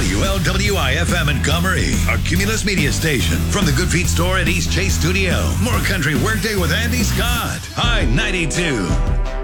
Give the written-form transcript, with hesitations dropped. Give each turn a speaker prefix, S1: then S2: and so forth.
S1: WLWI-FM in Gomery, our Cumulus media station. From the Good Feet store at East Chase Studio. More Country Workday with Andy Scott. High 92.